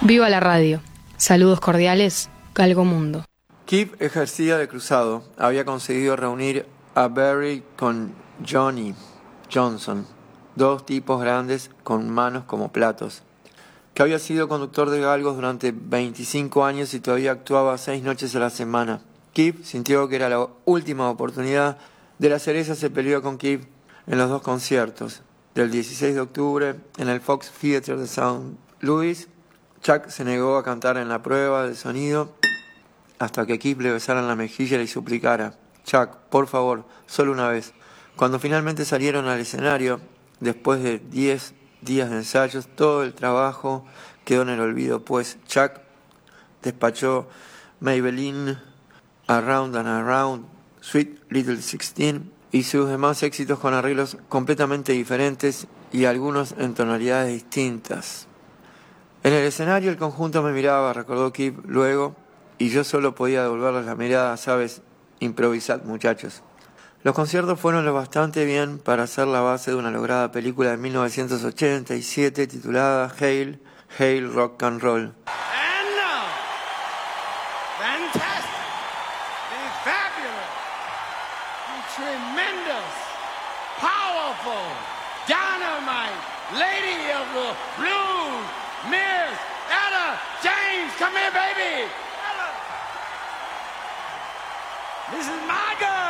Viva la radio. Saludos cordiales, Galgo Mundo. Keith ejercía de cruzado. Había conseguido reunir a Barry con Johnny Johnson, dos tipos grandes con manos como platos, que había sido conductor de galgos durante 25 años y todavía actuaba 6 noches a la semana. Keith sintió que era la última oportunidad. De la Cereza se peleó con Keith en los dos conciertos del 16 de octubre en el Fox Theatre de St. Louis. Chuck se negó a cantar en la prueba de sonido hasta que Keith le besara en la mejilla y le suplicara: Chuck, por favor, solo una vez. Cuando finalmente salieron al escenario, después de 10 días de ensayos, todo el trabajo quedó en el olvido, pues Chuck despachó Maybelline, Around and Around, Sweet Little 16 y sus demás éxitos con arreglos completamente diferentes y algunos en tonalidades distintas. En el escenario el conjunto me miraba, recordó Keith luego, y yo solo podía devolverles la mirada. Sabes, improvisad, muchachos. Los conciertos fueron lo bastante bien para ser la base de una lograda película de 1987 titulada Hail, Hail Rock and Roll. And now, fantastic, the fabulous, the tremendous, powerful, dynamite, lady of the blues, Miss Etta James. Come here, baby. Ella. This is my girl.